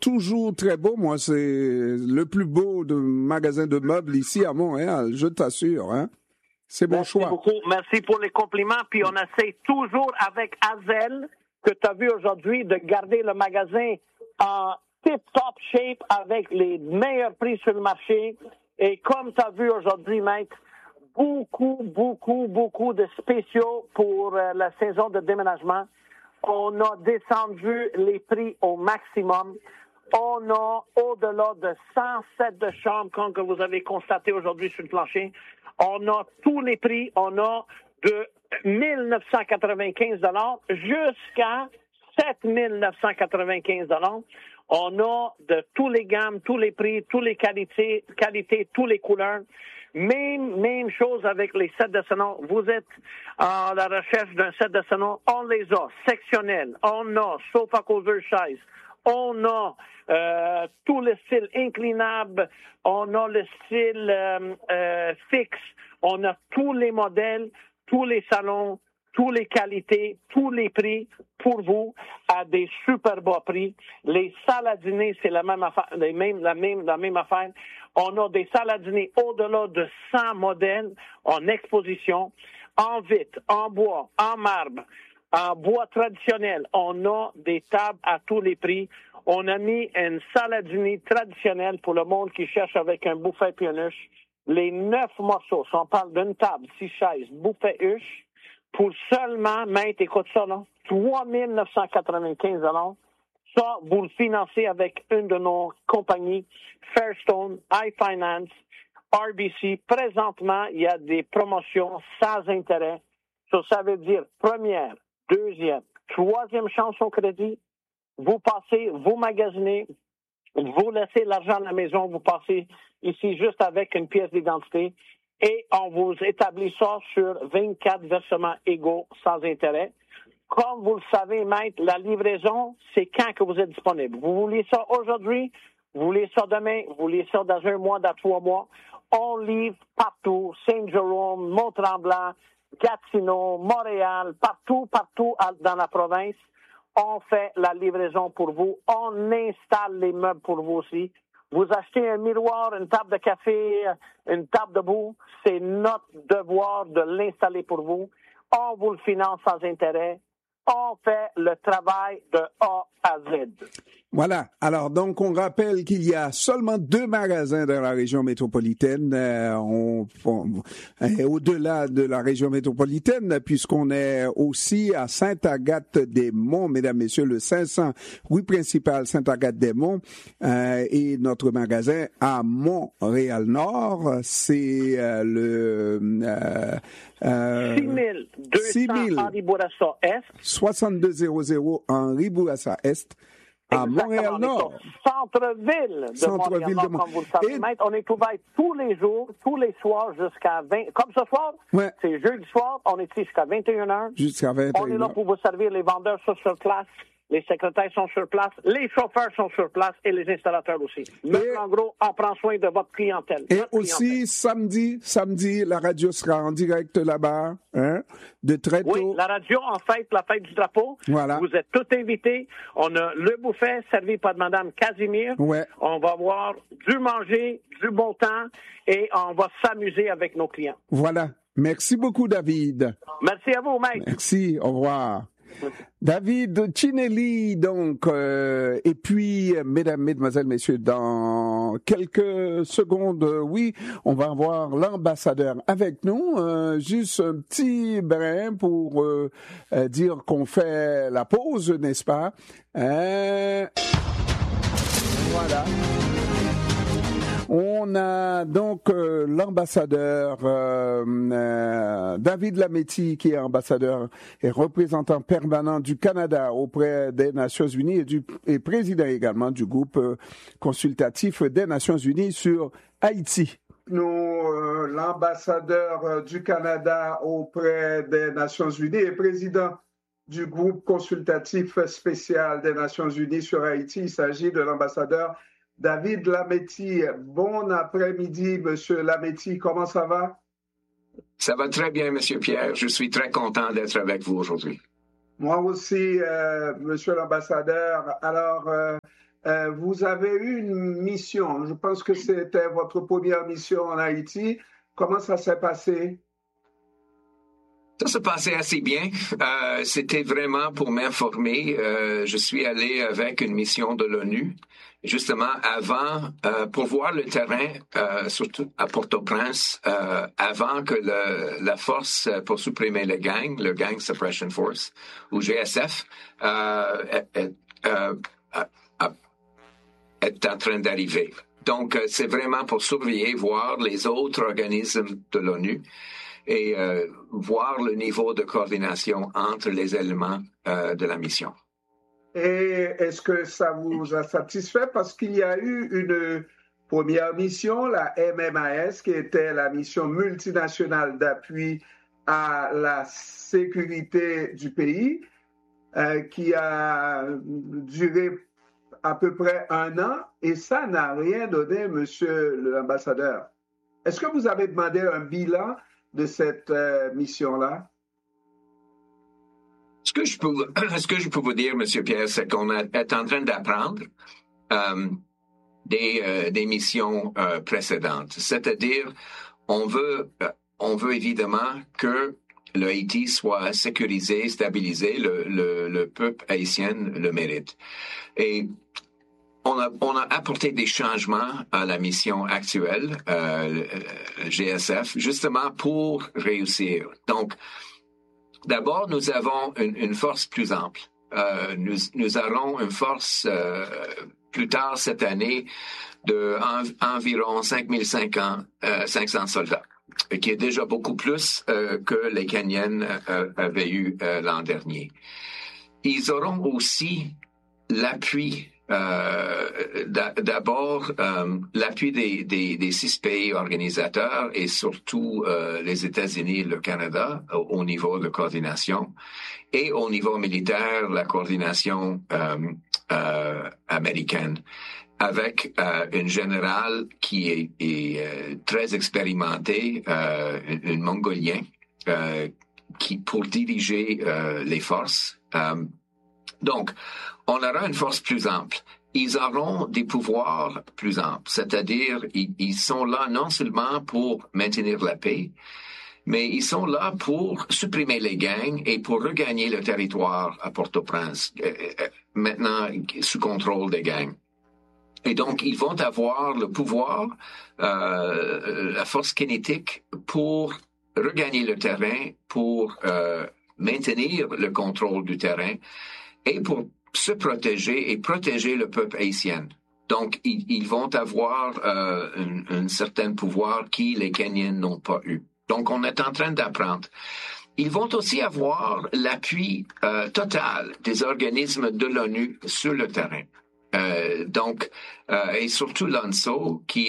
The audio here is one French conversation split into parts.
toujours très beau. Moi, c'est le plus beau magasin de meubles ici à Montréal, je t'assure. Hein? C'est bon choix. Merci beaucoup. Merci pour les compliments. Puis on essaie toujours avec Hazel, que tu as vu aujourd'hui, de garder le magasin en tip-top shape avec les meilleurs prix sur le marché. Et comme tu as vu aujourd'hui, Maître, beaucoup de spéciaux pour la saison de déménagement. On a descendu les prix au maximum. On a au-delà de 100 sets de chambres, comme que vous avez constaté aujourd'hui sur le plancher. On a tous les prix. On a de 1 995 $ jusqu'à 7 995 $. On a de tous les gammes, tous les prix, toutes les qualités, toutes les couleurs. Même chose avec les sets de salon. Vous êtes à la recherche d'un set de salon, on les a sectionnels. On a sofa cover size. On a tout le style inclinable. On a le style fixe. On a tous les modèles, tous les salons, toutes les qualités, tous les prix pour vous à des super bas prix. Les salles à dîner, c'est la même affaire, la même affaire. On a des salles à dîner au-delà de 100 modèles en exposition, en vitre, en bois, en marbre, en bois traditionnel. On a des tables à tous les prix. On a mis une salle à dîner traditionnelle pour le monde qui cherche avec un buffet pionuche. Les 9 morceaux, si on parle d'une table, 6 chaises, buffet huche, pour seulement, Maître, écoute ça, là, 3 995 $. Ça, vous le financez avec une de nos compagnies, Fairstone, iFinance, RBC. Présentement, il y a des promotions sans intérêt. Ça veut dire première, deuxième, troisième chance au crédit. Vous passez, vous magasinez, vous laissez l'argent à la maison, vous passez ici juste avec une pièce d'identité et on vous établit ça sur 24 versements égaux sans intérêt. Comme vous le savez, Maître, la livraison, c'est quand que vous êtes disponible. Vous voulez ça aujourd'hui, vous voulez ça demain, vous voulez ça dans 1 mois, dans 3 mois. On livre partout, Saint-Jérôme, Mont-Tremblant, Gatineau, Montréal, partout dans la province. On fait la livraison pour vous. On installe les meubles pour vous aussi. Vous achetez un miroir, une table de café, une table debout. C'est notre devoir de l'installer pour vous. On vous le finance sans intérêt. On fait le travail de A à Z. Voilà. Alors, donc, on rappelle qu'il y a seulement 2 magasins dans la région métropolitaine. Au-delà de la région métropolitaine, puisqu'on est aussi à Sainte-Agathe-des-Monts, mesdames, messieurs, le 500 rue principale Sainte-Agathe-des-Monts, et notre magasin à Montréal-Nord, c'est le 6200 Henri Bourassa Est. 6200 Henri Bourassa Est. À Montréal-Nord. Centre-ville de Montréal-Nord, comme vous le savez, Maître. On est ouvert tous les jours, tous les soirs jusqu'à 20... Comme ce soir, c'est jeudi soir, on est ici jusqu'à 21h. Jusqu'à 21h. On est là pour vous servir. Les vendeurs sont sur place. Les secrétaires sont sur place, les chauffeurs sont sur place et les installateurs aussi. Mais en gros, on prend soin de votre clientèle. Et aussi, samedi, la radio sera en direct là-bas, hein, de très tôt. Oui, la radio, en fait, la fête du drapeau. Voilà. Vous êtes tous invités. On a le buffet servi par Mme Casimir. Ouais. On va avoir du manger, du bon temps et on va s'amuser avec nos clients. Voilà. Merci beaucoup, David. Merci à vous, Maître. Merci. Au revoir. David Cinelli, donc, et puis, mesdames, mesdemoiselles, messieurs, dans quelques secondes, oui, on va avoir l'ambassadeur avec nous, juste un petit brin pour dire qu'on fait la pause, n'est-ce pas? Voilà. On a donc l'ambassadeur David Lametti, qui est ambassadeur et représentant permanent du Canada auprès des Nations Unies et président également du groupe consultatif des Nations Unies sur Haïti. Nous, l'ambassadeur du Canada auprès des Nations Unies et président du groupe consultatif spécial des Nations Unies sur Haïti, il s'agit de l'ambassadeur David Lametti. Bon après-midi, Monsieur Lametti. Comment ça va? Ça va très bien, Monsieur Pierre. Je suis très content d'être avec vous aujourd'hui. Moi aussi, Monsieur l'ambassadeur. Alors, vous avez eu une mission. Je pense que c'était votre première mission en Haïti. Comment ça s'est passé? Ça se passait assez bien. C'était vraiment pour m'informer. Je suis allé avec une mission de l'ONU, justement pour voir le terrain, surtout à Port-au-Prince, avant que la force pour supprimer le Gang Suppression Force, ou GSF, est en train d'arriver. Donc, c'est vraiment pour surveiller, voir les autres organismes de l'ONU et voir le niveau de coordination entre les éléments de la mission. Et est-ce que ça vous a satisfait? Parce qu'il y a eu une première mission, la MMAS, qui était la mission multinationale d'appui à la sécurité du pays, qui a duré à peu près 1 an, et ça n'a rien donné, monsieur l'ambassadeur. Est-ce que vous avez demandé un bilan de cette mission-là? Ce que je peux vous dire, monsieur Pierre, c'est qu'on est en train d'apprendre des missions précédentes. C'est-à-dire, on veut évidemment que le Haïti soit sécurisé, stabilisé, le peuple haïtien le mérite. Et on a apporté des changements à la mission actuelle, GSF, justement pour réussir. Donc, d'abord, nous avons une force plus ample. Nous aurons une force plus tard cette année de environ 5500 soldats, qui est déjà beaucoup plus que les Kenyans avaient eu l'an dernier. Ils auront aussi l'appui, d'abord l'appui des 6 pays organisateurs et surtout les États-Unis et le Canada au niveau de coordination, et au niveau militaire, la coordination américaine, avec une générale qui est très expérimentée, un Mongolien, pour diriger les forces. Donc, on aura une force plus ample. Ils auront des pouvoirs plus amples, c'est-à-dire ils sont là non seulement pour maintenir la paix, mais ils sont là pour supprimer les gangs et pour regagner le territoire à Port-au-Prince, maintenant sous contrôle des gangs. Et donc, ils vont avoir le pouvoir, la force kinétique pour regagner le terrain, pour maintenir le contrôle du terrain et pour se protéger et protéger le peuple haïtien. Donc, ils vont avoir un certain pouvoir qui les Kenyans n'ont pas eu. Donc, on est en train d'apprendre. Ils vont aussi avoir l'appui total des organismes de l'ONU sur le terrain. Et surtout l'ANSO qui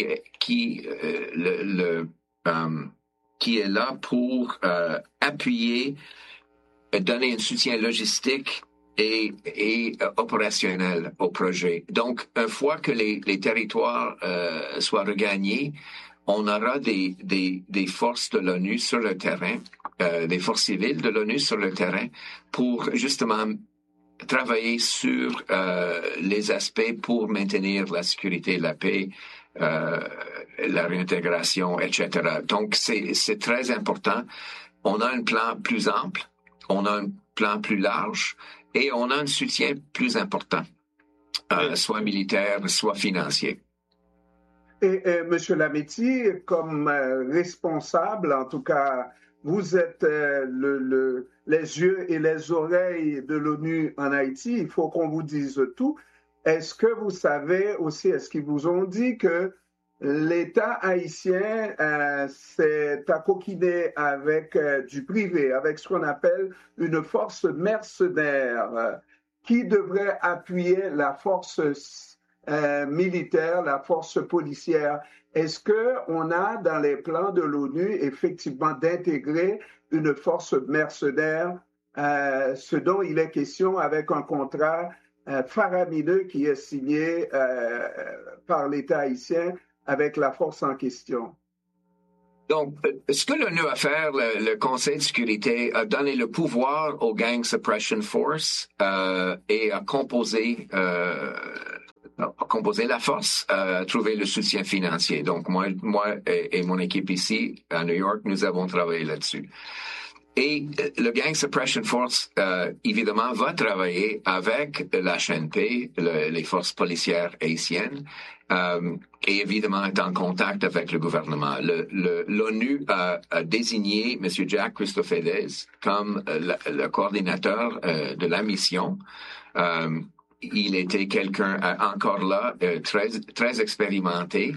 est là pour appuyer, donner un soutien logistique et opérationnel au projet. Donc, une fois que les territoires soient regagnés, on aura des forces de l'ONU sur le terrain, des forces civiles de l'ONU sur le terrain pour justement travailler sur les aspects pour maintenir la sécurité, la paix, la réintégration, etc. Donc, c'est très important. On a un plan plus ample, on a un plan plus large et on a un soutien plus important, soit militaire, soit financier. Et M. Lametti, comme responsable, en tout cas, vous êtes les yeux et les oreilles de l'ONU en Haïti, il faut qu'on vous dise tout. Est-ce que vous savez aussi, est-ce qu'ils vous ont dit que l'État haïtien s'est accoquiné avec du privé, avec ce qu'on appelle une force mercenaire qui devrait appuyer la force militaire, la force policière? Est-ce qu'on a dans les plans de l'ONU effectivement d'intégrer une force mercenaire, ce dont il est question avec un contrat faramineux qui est signé par l'État haïtien avec la force en question? Donc, ce que l'ONU a fait, le Conseil de sécurité a donné le pouvoir au Gang Suppression Force et a composé composer la force, trouver le soutien financier. Donc, moi et mon équipe ici, à New York, nous avons travaillé là-dessus. Et le Gang Suppression Force, évidemment, va travailler avec la HNP, les forces policières haïtiennes, et évidemment est en contact avec le gouvernement. L'ONU a désigné M. Jack Christofides comme le coordinateur de la mission. Il était quelqu'un encore là, très expérimenté.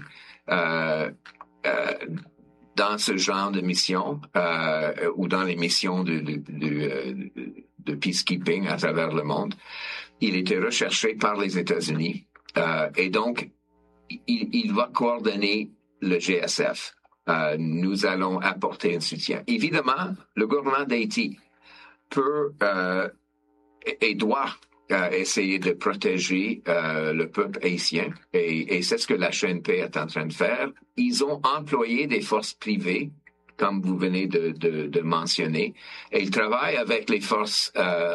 Dans ce genre de mission ou dans les missions de peacekeeping à travers le monde. Il était recherché par les États-Unis et donc il va coordonner le GSF. Nous allons apporter un soutien. Évidemment, le gouvernement d'Haïti peut et doit essayer de protéger le peuple haïtien et c'est ce que la HNP est en train de faire. Ils ont employé des forces privées, comme vous venez de mentionner, et ils travaillent avec les forces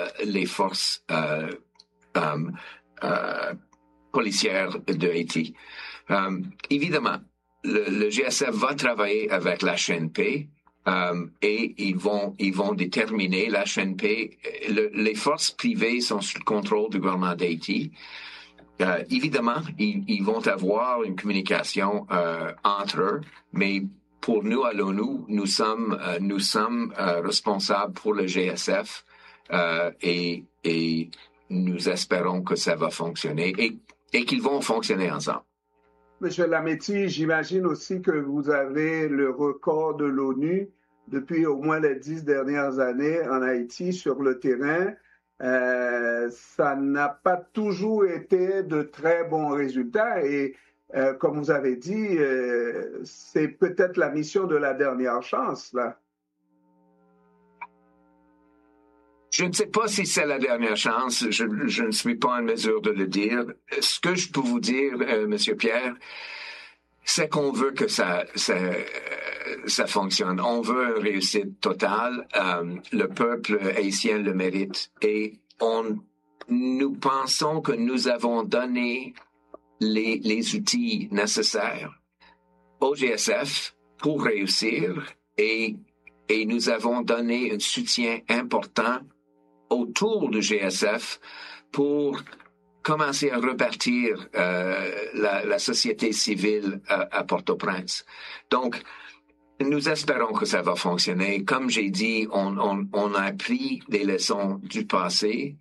policières de Haïti. Évidemment, le GSF va travailler avec la HNP. Et ils vont déterminer la HNP. Les forces privées sont sous le contrôle du gouvernement d'Haïti. Évidemment, ils vont avoir une communication entre eux, mais pour nous à l'ONU, nous sommes responsables pour le GSF et nous espérons que ça va fonctionner et qu'ils vont fonctionner ensemble. Monsieur Lametti, j'imagine aussi que vous avez le record de l'ONU depuis au moins les 10 dernières années en Haïti sur le terrain. Ça n'a pas toujours été de très bons résultats et comme vous avez dit, c'est peut-être la mission de la dernière chance, là. Je ne sais pas si c'est la dernière chance. Je ne suis pas en mesure de le dire. Ce que je peux vous dire, Monsieur Pierre, c'est qu'on veut que ça fonctionne. On veut une réussite totale. Le peuple haïtien le mérite. Et nous pensons que nous avons donné les outils nécessaires au GSF pour réussir et nous avons donné un soutien important autour du GSF pour commencer à repartir la société civile à Port-au-Prince. Donc, nous espérons que ça va fonctionner. Comme j'ai dit, on a appris des leçons du passé.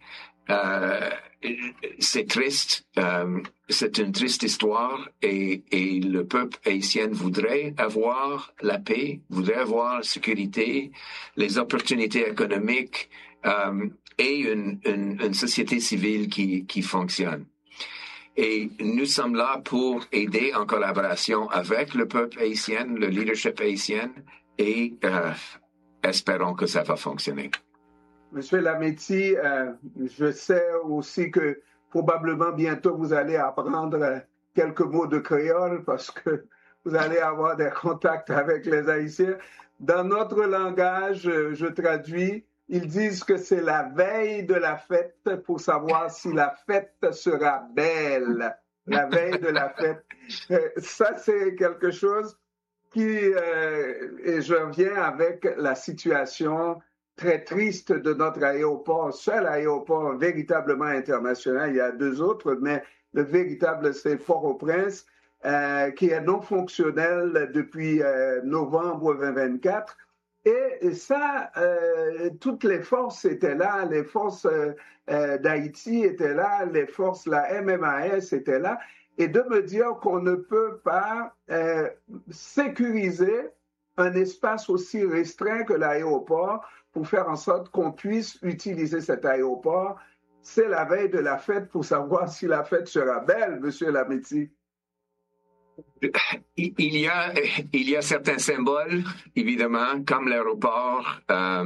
C'est triste, c'est une triste histoire et le peuple haïtien voudrait avoir la paix, voudrait avoir la sécurité, les opportunités économiques et une société civile qui fonctionne. Et nous sommes là pour aider en collaboration avec le peuple haïtien, le leadership haïtien, et espérons que ça va fonctionner. Monsieur Lametti, je sais aussi que probablement bientôt vous allez apprendre quelques mots de créole parce que vous allez avoir des contacts avec les Haïtiens. Dans notre langage, je traduis, ils disent que c'est la veille de la fête pour savoir si la fête sera belle. La veille de la fête. Ça, c'est quelque chose qui, et je reviens avec la situation très triste de notre aéroport, seul aéroport véritablement international. Il y a deux autres, mais le véritable, c'est Port-au-Prince, qui est non fonctionnel depuis novembre 2024. Et ça, toutes les forces étaient là, les forces d'Haïti étaient là, les forces, la MMAS étaient là. Et de me dire qu'on ne peut pas sécuriser un espace aussi restreint que l'aéroport pour faire en sorte qu'on puisse utiliser cet aéroport, c'est la veille de la fête pour savoir si la fête sera belle, Monsieur Lametti. Il y a certains symboles, évidemment, comme l'aéroport,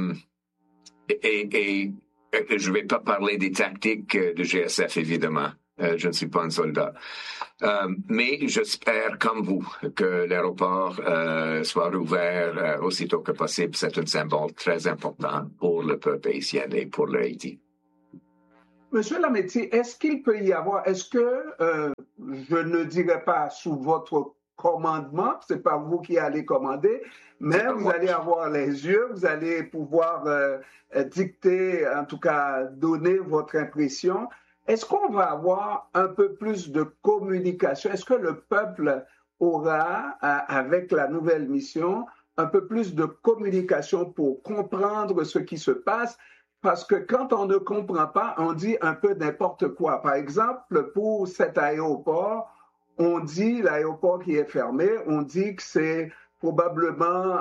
et je ne vais pas parler des tactiques de GSF, évidemment. Je ne suis pas un soldat. Mais j'espère, comme vous, que l'aéroport soit rouvert aussitôt que possible. C'est un symbole très important pour le peuple haïtien et pour l'Haïti. Monsieur Lametti, est-ce qu'il peut y avoir, est-ce que, je ne dirais pas sous votre commandement, c'est pas vous qui allez commander, mais vous allez avoir les yeux, vous allez pouvoir dicter, en tout cas donner votre impression. Est-ce qu'on va avoir un peu plus de communication? Est-ce que le peuple aura, avec la nouvelle mission, un peu plus de communication pour comprendre ce qui se passe? Parce que quand on ne comprend pas, on dit un peu n'importe quoi. Par exemple, pour cet aéroport, on dit, l'aéroport qui est fermé, on dit que c'est probablement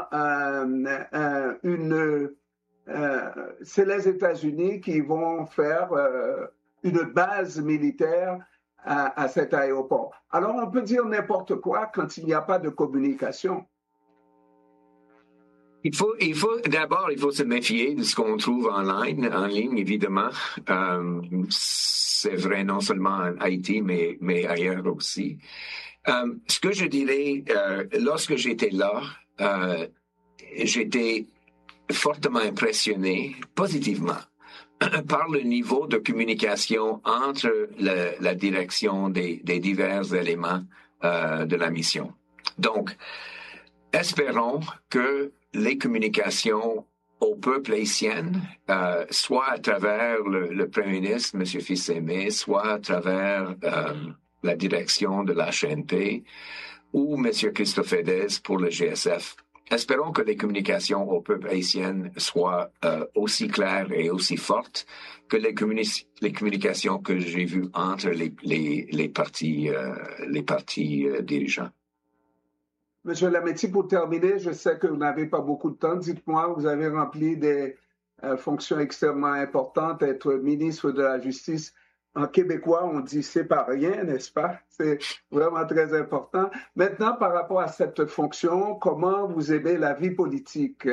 c'est les États-Unis qui vont faire une base militaire à cet aéroport. Alors, on peut dire n'importe quoi quand il n'y a pas de communication. D'abord, il faut se méfier de ce qu'on trouve en ligne, évidemment. C'est vrai non seulement en Haïti, mais ailleurs aussi. Ce que je dirais, lorsque j'étais là, j'étais fortement impressionné, positivement, par le niveau de communication entre la direction des divers éléments de la mission. Donc, espérons que les communications au peuple haïtien, soit à travers le Premier ministre, M. Fils-Aimé, soit à travers la direction de l'HNP ou M. Christophe Edez pour le GSF. Espérons que les communications au peuple haïtien soient aussi claires et aussi fortes que les communications que j'ai vues entre les partis dirigeants. Monsieur Lametti, pour terminer, je sais que vous n'avez pas beaucoup de temps. Dites-moi, vous avez rempli des fonctions extrêmement importantes, être ministre de la Justice. En québécois, on dit c'est pas rien, n'est-ce pas? C'est vraiment très important. Maintenant, par rapport à cette fonction, comment vous aimez la vie politique?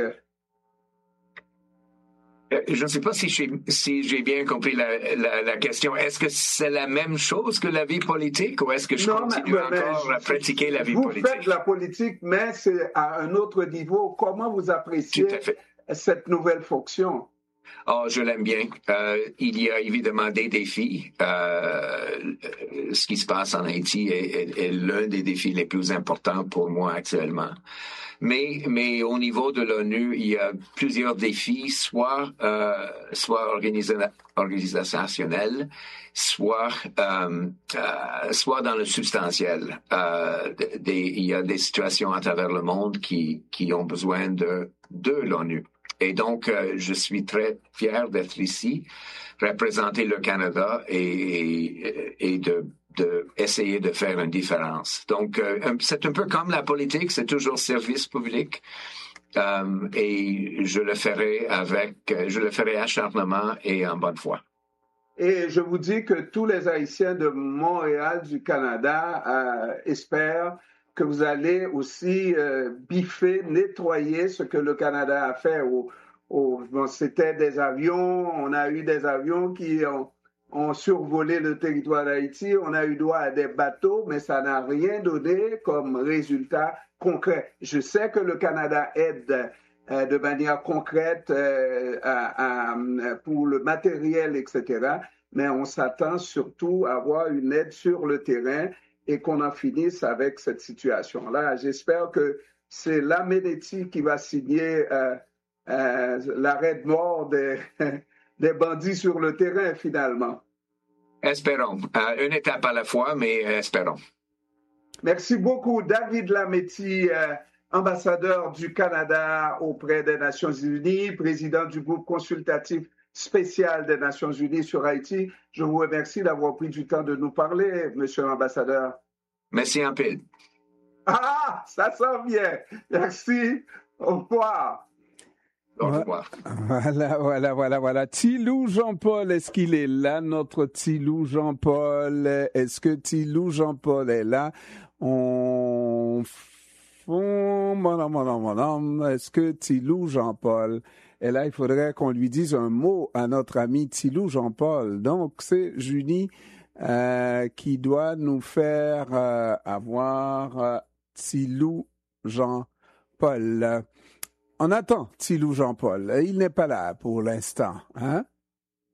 Je ne sais pas si j'ai bien compris la question. Est-ce que c'est la même chose que la vie politique ou est-ce que je continue encore à pratiquer la vie politique? Vous faites la politique, mais c'est à un autre niveau. Comment vous appréciez cette nouvelle fonction? Oh, je l'aime bien. Il y a évidemment des défis. Ce qui se passe en Haïti est l'un des défis les plus importants pour moi actuellement. Mais au niveau de l'ONU, il y a plusieurs défis, soit organisationnels, soit dans le substantiel. Il y a des situations à travers le monde qui ont besoin de l'ONU. Et donc, je suis très fier d'être ici, représenter le Canada et de essayer de faire une différence. Donc, c'est un peu comme la politique, c'est toujours service public. Et je le ferai acharnement et en bonne foi. Et je vous dis que tous les Haïtiens de Montréal, du Canada, espèrent que vous allez aussi biffer, nettoyer ce que le Canada a fait. Bon, c'était des avions, on a eu des avions qui ont survolé le territoire d'Haïti, on a eu droit à des bateaux, mais ça n'a rien donné comme résultat concret. Je sais que le Canada aide de manière concrète pour le matériel, etc., mais on s'attend surtout à avoir une aide sur le terrain et qu'on en finisse avec cette situation-là. J'espère que c'est Lametti qui va signer l'arrêt de mort des bandits sur le terrain, finalement. Espérons. Une étape à la fois, mais espérons. Merci beaucoup, David Lametti, ambassadeur du Canada auprès des Nations Unies, président du groupe consultatif spécial des Nations Unies sur Haïti. Je vous remercie d'avoir pris du temps de nous parler, monsieur l'ambassadeur. Merci un peu. Ah, ça sent bien. Merci. Au revoir. Au revoir. Voilà. Tilou Jean-Paul, est-ce qu'il est là, notre Tilou Jean-Paul? Est-ce que Tilou Jean-Paul est là? Est-ce que Tilou Jean-Paul est là? Il faudrait qu'on lui dise un mot à notre ami Tilou Jean-Paul. Donc, c'est Julie qui doit nous faire avoir Tilou Jean-Paul. On attend Tilou Jean-Paul. Il n'est pas là pour l'instant, hein?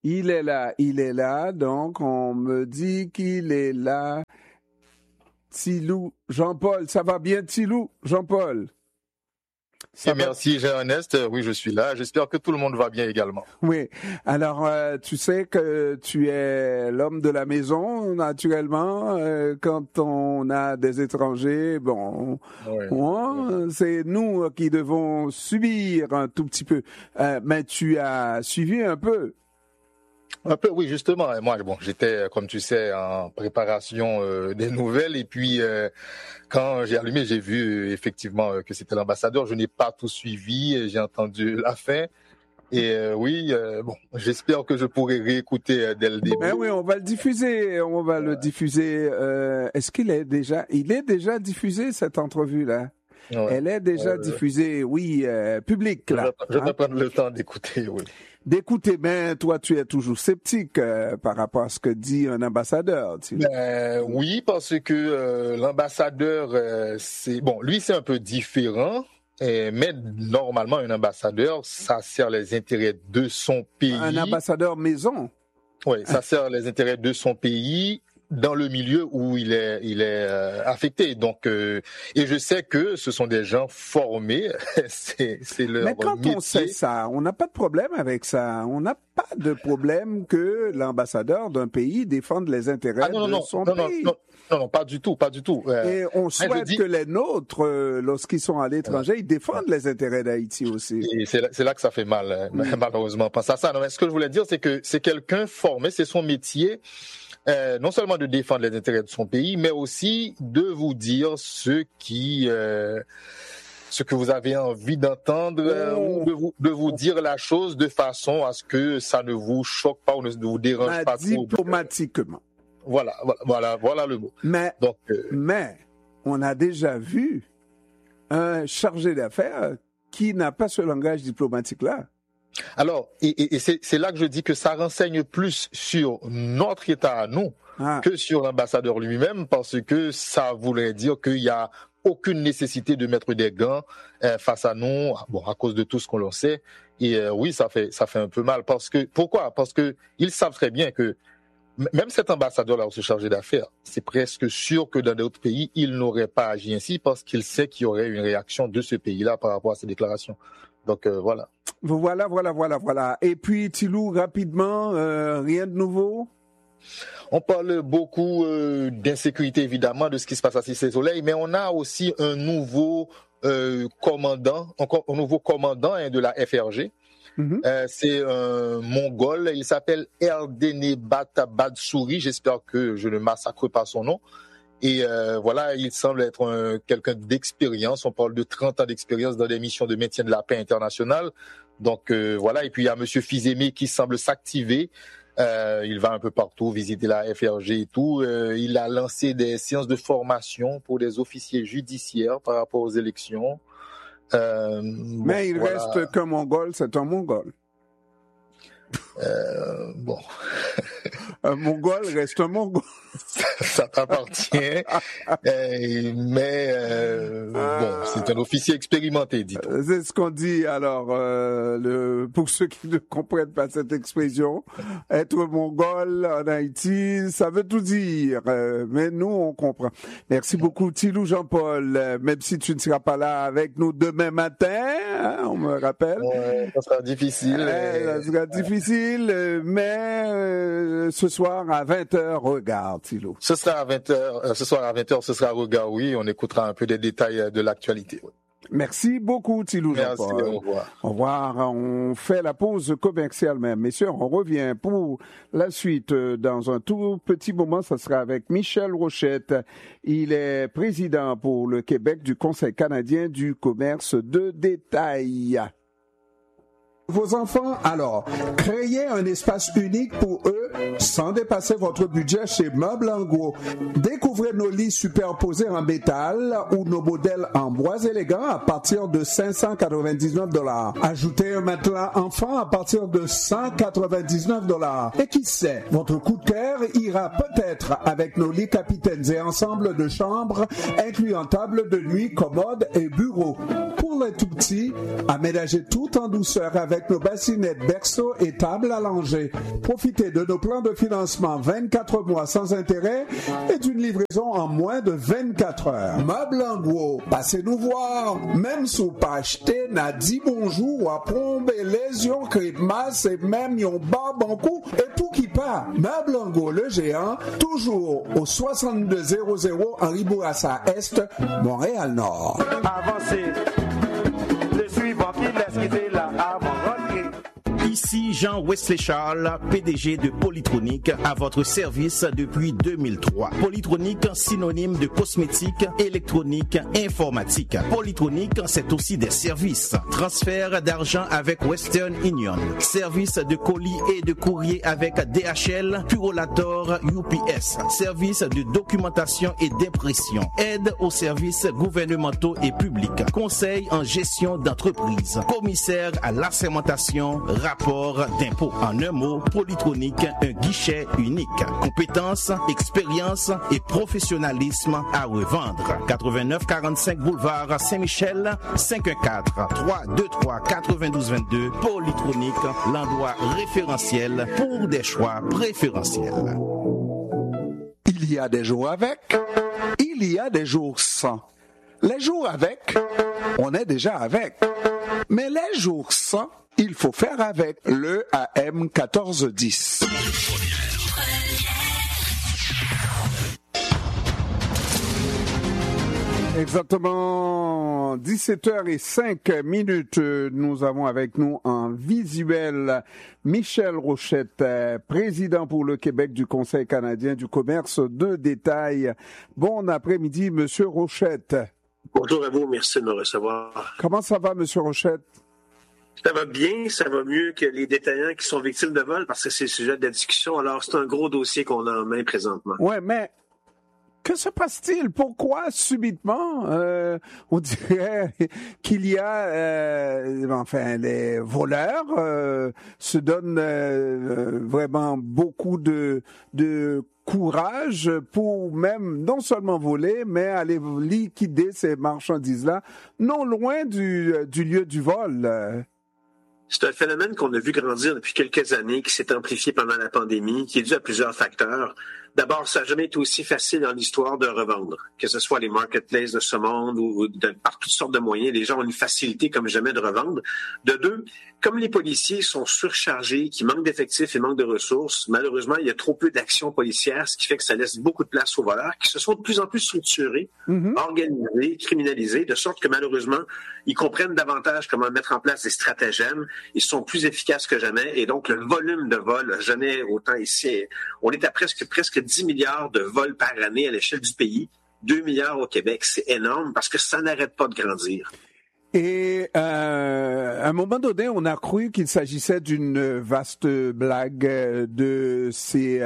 Il est là, donc on me dit qu'il est là. Tilou, Jean-Paul, ça va bien Tilou, Jean-Paul? Merci Jean-Ernest, oui je suis là, j'espère que tout le monde va bien également. Oui, alors tu sais que tu es l'homme de la maison naturellement, quand on a des étrangers, bon, c'est nous qui devons subir un tout petit peu, mais tu as suivi un peu. Un peu, oui, justement. Moi, bon, j'étais, comme tu sais, en préparation des nouvelles. Et puis, quand j'ai allumé, j'ai vu effectivement que c'était l'ambassadeur. Je n'ai pas tout suivi. J'ai entendu la fin. Et oui, bon, j'espère que je pourrai réécouter dès le début. Ben oui, on va le diffuser. On va le diffuser. Est-ce qu'il est déjà... Il est déjà diffusé, cette entrevue-là? Ouais. Elle est déjà diffusée, oui, publique, là. Je vais prendre le temps d'écouter, oui. D'écouter, mais toi, tu es toujours sceptique par rapport à ce que dit un ambassadeur. Oui, parce que l'ambassadeur, c'est bon, lui, c'est un peu différent. Mais normalement, un ambassadeur, ça sert les intérêts de son pays. Un ambassadeur maison. Oui, ça sert les intérêts de son pays dans le milieu où il est affecté. Donc, et je sais que ce sont des gens formés, c'est leur métier. Mais quand on sait ça, on n'a pas de problème avec ça. On n'a pas de problème que l'ambassadeur d'un pays défende les intérêts de son pays. Non, pas du tout. Et on souhaite que les nôtres, lorsqu'ils sont à l'étranger, ils défendent les intérêts d'Haïti aussi. Et c'est là que ça fait mal, malheureusement. Pense à ça. Non, mais ce que je voulais dire, c'est que c'est quelqu'un formé, c'est son métier. Non seulement de défendre les intérêts de son pays, mais aussi de vous dire ce que vous avez envie d'entendre, ou de vous dire la chose de façon à ce que ça ne vous choque pas ou ne vous dérange pas trop. Diplomatiquement. Voilà le mot. Mais on a déjà vu un chargé d'affaires qui n'a pas ce langage diplomatique-là. Alors, et c'est là que je dis que ça renseigne plus sur notre État à nous que sur l'ambassadeur lui-même, parce que ça voudrait dire qu'il y a aucune nécessité de mettre des gants face à nous, bon, à cause de tout ce qu'on le sait. Et oui, ça fait un peu mal. Pourquoi? Parce que ils savent très bien que même cet ambassadeur-là, ce chargé d'affaires, c'est presque sûr que dans d'autres pays, il n'aurait pas agi ainsi parce qu'il sait qu'il y aurait une réaction de ce pays-là par rapport à ces déclarations. Donc voilà. Voilà. Et puis Tilou, rapidement, rien de nouveau? On parle beaucoup d'insécurité, évidemment, de ce qui se passe à Cissé-Soleil, mais on a aussi un nouveau commandant de la FRG. Mm-hmm. C'est un Mongol, il s'appelle Erdenebat Badsouri, j'espère que je ne massacre pas son nom. Et voilà, il semble être quelqu'un d'expérience. On parle de 30 ans d'expérience dans des missions de maintien de la paix internationale. Donc voilà, et puis il y a Monsieur Fizemé qui semble s'activer. Il va un peu partout visiter la FRG et tout. Il a lancé des séances de formation pour des officiers judiciaires par rapport aux élections. Mais il reste qu'un Mongol, c'est un Mongol. Bon. Un Mongol reste un Mongol. Ça t'appartient. Mais bon, c'est un officier expérimenté, dit-on. C'est ce qu'on dit. Alors, pour ceux qui ne comprennent pas cette expression, être Mongol en Haïti, ça veut tout dire. Mais nous, on comprend. Merci beaucoup, Tilou Jean-Paul. Même si tu ne seras pas là avec nous demain matin, on me rappelle. Ouais, ça sera difficile. Ça sera difficile, mais ce soir à 20h, regarde, Tilou. Ce sera à 20h, ce soir à 20h, ce sera regard, oui. On écoutera un peu des détails de l'actualité. Oui. Merci beaucoup, Tilou Jean-Paul. Merci, au revoir. Au revoir. On fait la pause commerciale même. Messieurs, on revient pour la suite dans un tout petit moment. Ça sera avec Michel Rochette. Il est président pour le Québec du Conseil canadien du commerce de détail. Vos enfants, alors, créez un espace unique pour eux sans dépasser votre budget chez Meubles en Gros. Découvrez nos lits superposés en métal ou nos modèles en bois élégants à partir de $599. Ajoutez un matelas enfant à partir de $199. Et qui sait, votre coup de cœur ira peut-être avec nos lits capitaines et ensembles de chambres, incluant table de nuit, commode et bureau. Pour pour les tout-petits, aménagez tout en douceur avec nos bassinettes berceau et table à langer. Profitez de nos plans de financement 24 mois sans intérêt et d'une livraison en moins de 24 heures. Meubles en gros, passez nous voir. Même sous pas acheter, n'a dit bonjour à plomber les yeux, masse et même yon barbe en cou et tout qui part. Meubles en gros, le géant, toujours au 6200 Henri Bourassa Est, Montréal-Nord. Avancez. Le suivant qui laisse quitter là avant rentrer. Ici Jean-Wesley Charles, PDG de Polytronic, à votre service depuis 2003. Polytronic, synonyme de cosmétique, électronique, informatique. Polytronic, c'est aussi des services. Transfert d'argent avec Western Union. Service de colis et de courrier avec DHL, Purolator, UPS. Service de documentation et d'impression. Aide aux services gouvernementaux et publics. Conseil en gestion d'entreprise. Commissaire à l'assermentation, rapport d'impôt. En un mot, Polytronic, un guichet unique. Compétences, expérience et professionnalisme à revendre. 8945 boulevard Saint-Michel, 514-323-9222. Polytronic, l'endroit référentiel pour des choix préférentiels. Il y a des jours avec, il y a des jours sans. Les jours avec, on est déjà avec. Mais les jours sans, il faut faire avec le AM 1410. Exactement 17h05. Nous avons avec nous en visuel Michel Rochette, président pour le Québec du Conseil canadien du commerce de détail. Bon après-midi, Monsieur Rochette. Bonjour à vous, merci de me recevoir. Comment ça va, Monsieur Rochette? Ça va bien, ça va mieux que les détaillants qui sont victimes de vol parce que c'est le sujet de la discussion. Alors, c'est un gros dossier qu'on a en main présentement. Ouais, mais que se passe-t-il? Pourquoi subitement on dirait qu'il y a les voleurs se donnent vraiment beaucoup de courage pour même non seulement voler, mais aller liquider ces marchandises-là non loin du lieu du vol. C'est un phénomène qu'on a vu grandir depuis quelques années, qui s'est amplifié pendant la pandémie, qui est dû à plusieurs facteurs. D'abord, ça n'a jamais été aussi facile dans l'histoire de revendre, que ce soit les marketplaces de ce monde ou par toutes sortes de moyens. Les gens ont une facilité comme jamais de revendre. De deux, comme les policiers sont surchargés, qui manquent d'effectifs et manquent de ressources, malheureusement, il y a trop peu d'actions policières, ce qui fait que ça laisse beaucoup de place aux voleurs, qui se sont de plus en plus structurés, organisés, criminalisés, de sorte que malheureusement, ils comprennent davantage comment mettre en place des stratagèmes. Ils sont plus efficaces que jamais et donc le volume de vols n'a jamais autant ici. On est à presque 10 milliards de vols par année à l'échelle du pays. 2 milliards au Québec, c'est énorme parce que ça n'arrête pas de grandir. Et à un moment donné, on a cru qu'il s'agissait d'une vaste blague de ces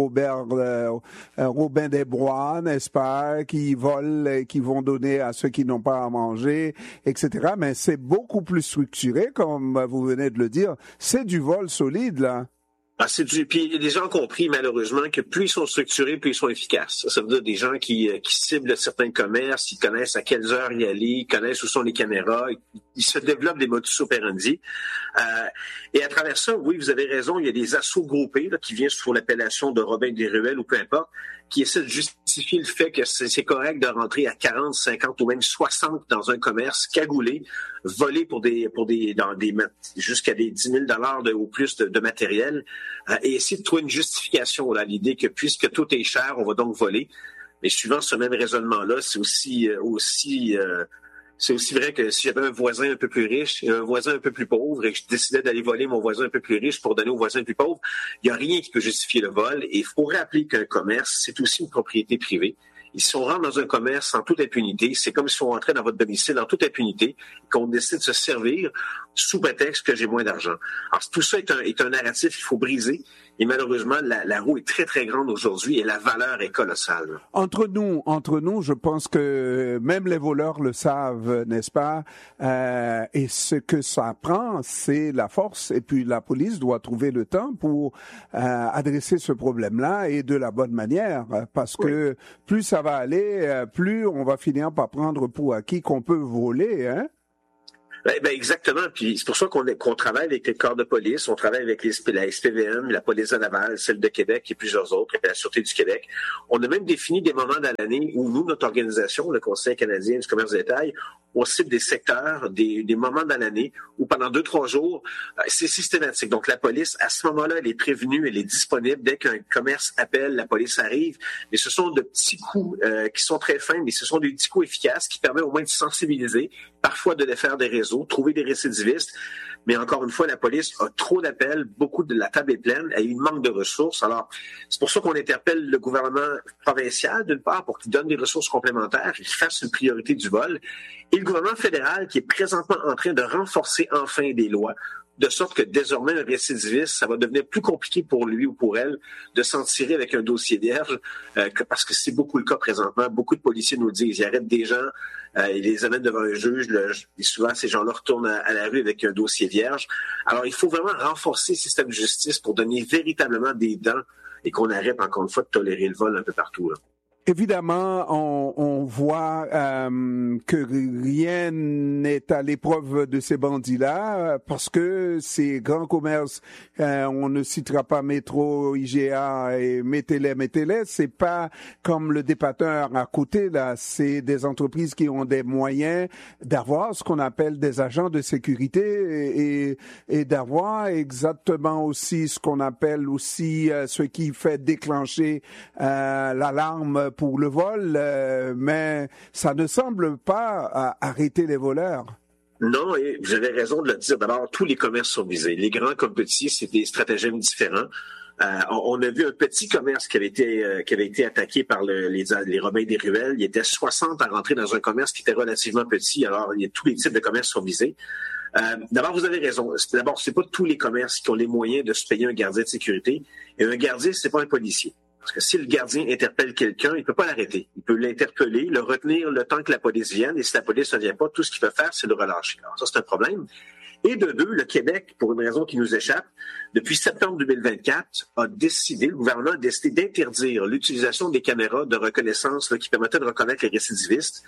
Robin des Bois, n'est-ce pas, qui volent et qui vont donner à ceux qui n'ont pas à manger, etc. Mais c'est beaucoup plus structuré, comme vous venez de le dire. C'est du vol solide, là. Puis les gens ont compris malheureusement que plus ils sont structurés, plus ils sont efficaces. Ça veut dire des gens qui ciblent certains commerces, ils connaissent à quelles heures y aller, ils connaissent où sont les caméras, ils se développent des modus operandi. Et à travers ça, oui, vous avez raison, il y a des assauts groupés là, qui viennent sous l'appellation de Robin des Ruelles ou peu importe, qui essaient de justifier le fait que c'est correct de rentrer à 40, 50 ou même 60 dans un commerce cagoulé, voler jusqu'à des 10 000 $ ou plus de matériel, et essayer de trouver une justification là, l'idée que puisque tout est cher, on va donc voler. Mais suivant ce même raisonnement-là, c'est aussi vrai que si j'avais un voisin un peu plus riche et un voisin un peu plus pauvre et que je décidais d'aller voler mon voisin un peu plus riche pour donner au voisin plus pauvre, il n'y a rien qui peut justifier le vol. Et il faut rappeler qu'un commerce, c'est aussi une propriété privée. Et si on rentre dans un commerce en toute impunité, c'est comme si on rentrait dans votre domicile en toute impunité, qu'on décide de se servir sous prétexte que j'ai moins d'argent. Alors tout ça est un narratif qu'il faut briser. Et malheureusement, la roue est très, très grande aujourd'hui et la valeur est colossale. Entre nous, je pense que même les voleurs le savent, n'est-ce pas? Et ce que ça prend, c'est la force. Et puis la police doit trouver le temps pour adresser ce problème-là et de la bonne manière. Parce que plus ça va aller, plus on va finir par prendre pour acquis qu'on peut voler, hein? Ben exactement. Puis c'est pour ça qu'on travaille avec les corps de police, on travaille avec la SPVM, la police de Laval, celle de Québec et plusieurs autres, et la Sûreté du Québec. On a même défini des moments dans l'année où nous, notre organisation, le Conseil canadien du commerce de détail, on cible des secteurs, des moments dans l'année où pendant 2-3 jours, c'est systématique. Donc la police, à ce moment-là, elle est prévenue, elle est disponible. Dès qu'un commerce appelle, la police arrive. Mais ce sont de petits coups qui sont très fins, mais ce sont des petits coups efficaces qui permettent au moins de sensibiliser, parfois de défaire des réseaux, trouver des récidivistes. Mais encore une fois, la police a trop d'appels, beaucoup de la table est pleine, et il manque de ressources. Alors, c'est pour ça qu'on interpelle le gouvernement provincial, d'une part, pour qu'il donne des ressources complémentaires, qu'il fasse une priorité du vol, et le gouvernement fédéral qui est présentement en train de renforcer enfin des lois, de sorte que désormais, un récidiviste, ça va devenir plus compliqué pour lui ou pour elle de s'en tirer avec un dossier vierge, parce que c'est beaucoup le cas présentement. Beaucoup de policiers nous le disent. Ils arrêtent des gens, ils les amènent devant un juge. Et souvent, ces gens-là retournent à la rue avec un dossier vierge. Alors, il faut vraiment renforcer le système de justice pour donner véritablement des dents et qu'on arrête, encore une fois, de tolérer le vol un peu partout, là. Évidemment, on voit que rien n'est à l'épreuve de ces bandits-là, parce que ces grands commerces, on ne citera pas Métro, IGA et mettez-les, c'est pas comme le dépateur à côté, là, c'est des entreprises qui ont des moyens d'avoir ce qu'on appelle des agents de sécurité et d'avoir exactement aussi ce qu'on appelle aussi ce qui fait déclencher l'alarme pour le vol, mais ça ne semble pas arrêter les voleurs. Non, et vous avez raison de le dire. D'abord, tous les commerces sont visés. Les grands comme petits, c'est des stratagèmes différents. On a vu un petit commerce qui avait été attaqué par les Robins des Ruelles. Il était 60 à rentrer dans un commerce qui était relativement petit. Alors, tous les types de commerces sont visés. D'abord, vous avez raison. D'abord, c'est pas tous les commerces qui ont les moyens de se payer un gardien de sécurité. Et un gardien, c'est pas un policier. Parce que si le gardien interpelle quelqu'un, il peut pas l'arrêter. Il peut l'interpeller, le retenir le temps que la police vienne. Et si la police ne vient pas, tout ce qu'il peut faire, c'est le relâcher. Alors ça, c'est un problème. Et de deux, le Québec, pour une raison qui nous échappe, depuis septembre 2024, le gouvernement a décidé d'interdire l'utilisation des caméras de reconnaissance qui permettaient de reconnaître les récidivistes.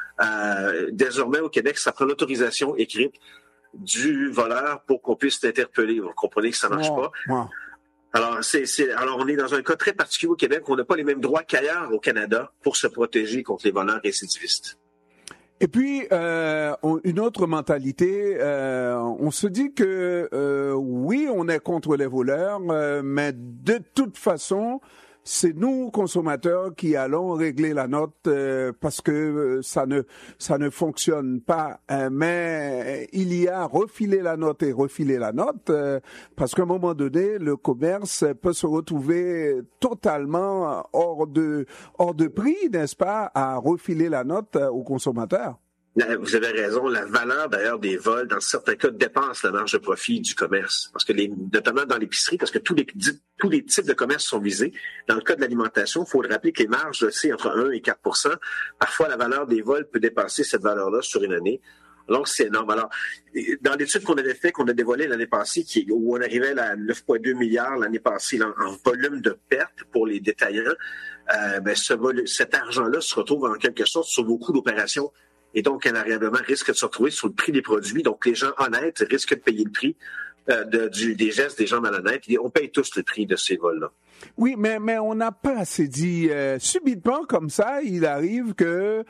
Désormais, au Québec, ça prend l'autorisation écrite du voleur pour qu'on puisse l'interpeller. Vous comprenez que ça marche pas. Wow. Alors, alors, on est dans un cas très particulier au Québec. On n'a pas les mêmes droits qu'ailleurs au Canada pour se protéger contre les voleurs récidivistes. Et puis, une autre mentalité, on se dit que oui, on est contre les voleurs, mais de toute façon, c'est nous, consommateurs, qui allons régler la note parce que ça ne fonctionne pas. Mais il y a refiler la note et refiler la note parce qu'à un moment donné, le commerce peut se retrouver totalement hors de prix, n'est-ce pas, à refiler la note aux consommateurs. Vous avez raison. La valeur, d'ailleurs, des vols, dans certains cas, dépasse la marge de profit du commerce. Parce que notamment dans l'épicerie, parce que tous les types de commerce sont visés. Dans le cas de l'alimentation, il faut le rappeler que les marges, c'est entre 1 et 4 %. Parfois, la valeur des vols peut dépasser cette valeur-là sur une année. Donc, c'est énorme. Alors, dans l'étude qu'on avait fait, qu'on a dévoilée l'année passée, où on arrivait à 9,2 milliards l'année passée en volume de pertes pour les détaillants, cet argent-là se retrouve en quelque sorte sur beaucoup d'opérations. Et donc, invariablement, risque de se retrouver sur le prix des produits. Donc, les gens honnêtes risquent de payer le prix des gestes des gens malhonnêtes. Et on paye tous le prix de ces vols-là. Oui, mais on n'a pas assez dit. Subitement, comme ça, il arrive que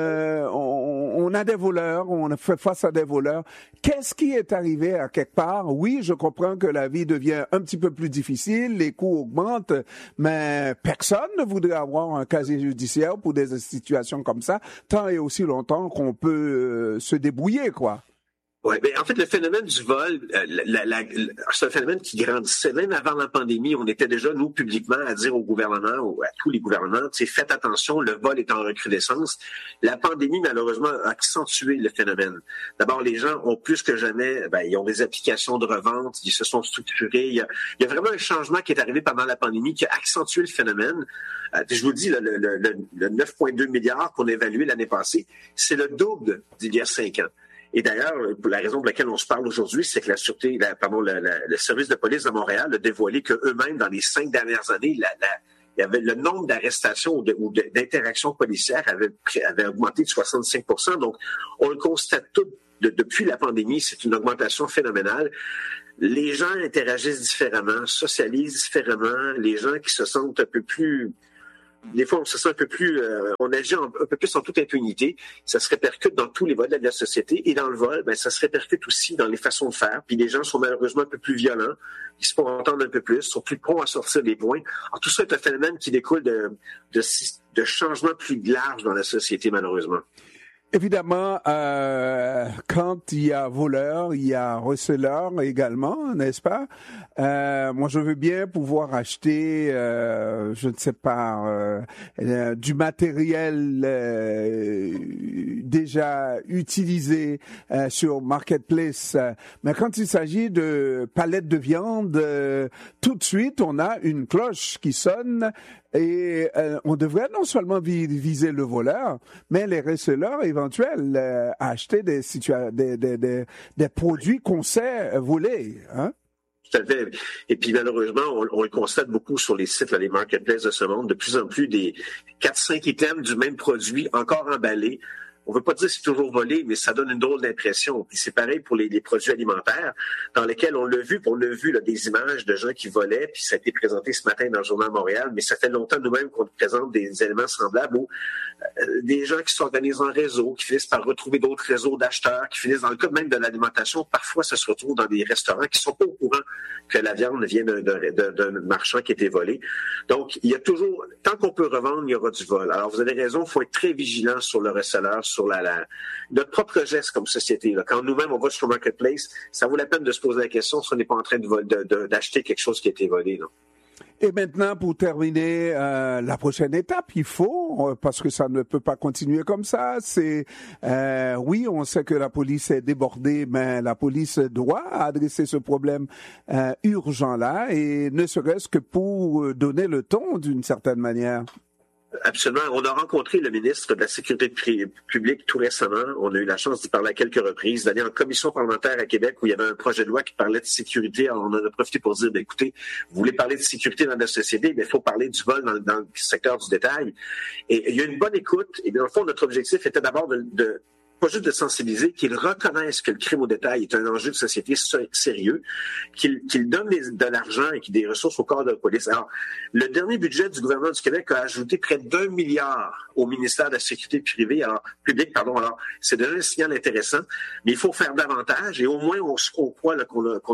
on a des voleurs, on fait face à des voleurs. Qu'est-ce qui est arrivé à quelque part? Oui, je comprends que la vie devient un petit peu plus difficile, les coûts augmentent, mais personne ne voudrait avoir un casier judiciaire pour des situations comme ça, tant et aussi longtemps qu'on peut se débrouiller, quoi. Oui, mais en fait, le phénomène du vol, c'est un phénomène qui grandissait. Même avant la pandémie, on était déjà, nous, publiquement, à dire au gouvernement, ou à tous les gouvernements, faites attention, le vol est en recrudescence. La pandémie, malheureusement, a accentué le phénomène. D'abord, les gens ont plus que jamais, ils ont des applications de revente, ils se sont structurés. Il y a vraiment un changement qui est arrivé pendant la pandémie qui a accentué le phénomène. Je vous dis, le 9,2 milliards qu'on a évalué l'année passée, c'est le double d'il y a 5 ans. Et d'ailleurs, la raison pour laquelle on se parle aujourd'hui, c'est que le service de police de Montréal a dévoilé qu'eux-mêmes, dans les 5 dernières années, il y avait le nombre d'arrestations ou d'interactions policières avait augmenté de 65 %. Donc, on le constate depuis la pandémie, c'est une augmentation phénoménale. Les gens interagissent différemment, socialisent différemment. Les gens qui se sentent un peu plus... Des fois, on se sent un peu plus... on agit un peu plus en toute impunité. Ça se répercute dans tous les volets de la société. Et dans le vol, ça se répercute aussi dans les façons de faire. Puis les gens sont malheureusement un peu plus violents. Ils se font entendre un peu plus, sont plus prompts à sortir des points. Alors, tout ça est un phénomène qui découle de changements plus larges dans la société, malheureusement. Évidemment, quand il y a voleur, il y a receleur également, n'est-ce pas? Moi, je veux bien pouvoir acheter, je ne sais pas, du matériel déjà utilisé sur Marketplace. Mais quand il s'agit de palettes de viande, tout de suite, on a une cloche qui sonne. Et on devrait non seulement viser le voleur, mais les receleurs éventuels à acheter des produits qu'on sait voler. Hein? Tout à fait. Et puis malheureusement, on le constate beaucoup sur les sites, les marketplaces de ce monde, de plus en plus des 4-5 items du même produit encore emballés. On ne veut pas dire que c'est toujours volé, mais ça donne une drôle d'impression. Puis c'est pareil pour les produits alimentaires, dans lesquels on l'a vu là, des images de gens qui volaient, puis ça a été présenté ce matin dans le Journal de Montréal, mais ça fait longtemps nous-mêmes qu'on présente des éléments semblables où des gens qui s'organisent en réseau, qui finissent par retrouver d'autres réseaux d'acheteurs, qui finissent, dans le cas même de l'alimentation, parfois ça se retrouve dans des restaurants qui ne sont pas au courant que la viande vient d'un marchand qui a été volé. Donc, il y a toujours, tant qu'on peut revendre, il y aura du vol. Alors, vous avez raison, il faut être très vigilant sur le receleur, sur notre propre geste comme société. Là. Quand nous-mêmes, on va sur Marketplace, ça vaut la peine de se poser la question si on n'est pas en train d'acheter quelque chose qui a été volé. Là. Et maintenant, pour terminer, la prochaine étape, il faut, parce que ça ne peut pas continuer comme ça, c'est, oui, on sait que la police est débordée, mais la police doit adresser ce problème urgent-là, et ne serait-ce que pour donner le ton d'une certaine manière. Absolument. On a rencontré le ministre de la Sécurité publique tout récemment. On a eu la chance d'y parler à quelques reprises, d'aller en commission parlementaire à Québec où il y avait un projet de loi qui parlait de sécurité. Alors, on en a profité pour dire, écoutez, vous voulez parler de sécurité dans la société, mais il faut parler du vol dans le secteur du détail. Et il y a une bonne écoute. Et bien, dans le fond, notre objectif était d'abord pas juste de sensibiliser, qu'ils reconnaissent que le crime au détail est un enjeu de société sérieux, qu'ils donnent de l'argent et des ressources au corps de la police. Alors, le dernier budget du gouvernement du Québec a ajouté près d'1 milliard au ministère de la Sécurité publique. Alors, c'est déjà un signal intéressant, mais il faut faire davantage et au moins on croit là,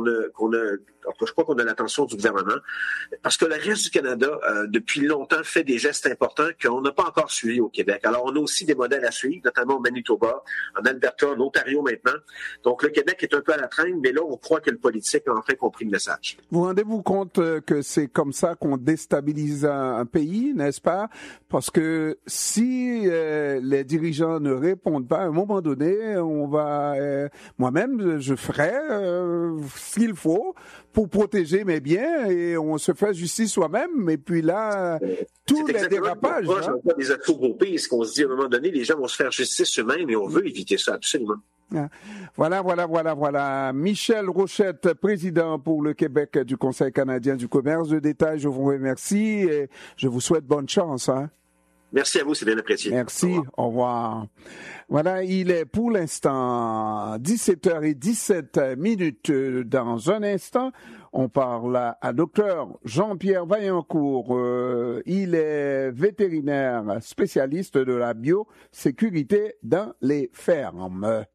je crois qu'on a l'attention du gouvernement, parce que le reste du Canada, depuis longtemps, fait des gestes importants qu'on n'a pas encore suivis au Québec. Alors, on a aussi des modèles à suivre, notamment au Manitoba, en Alberta, en Ontario maintenant. Donc, le Québec est un peu à la traîne, mais là, on croit que le politique a enfin compris le message. Vous rendez-vous compte que c'est comme ça qu'on déstabilise un pays, n'est-ce pas? Parce que si les dirigeants ne répondent pas, à un moment donné, on va... moi-même, je ferai ce qu'il faut pour protéger mes biens et on se fait justice soi-même. Et puis là, tous les dérapages... C'est des actes groupés, ce qu'on se dit à un moment donné, les gens vont se faire justice eux-mêmes et on veut éviter ça, absolument. Voilà. Michel Rochette, président pour le Québec du Conseil canadien du commerce de détail, je vous remercie et je vous souhaite bonne chance. Hein. Merci à vous, c'est bien apprécié. Merci, au revoir. Voilà, il est pour l'instant 17h17. Dans un instant, on parle à Dr Jean-Pierre Vaillancourt. Il est vétérinaire spécialiste de la biosécurité dans les fermes.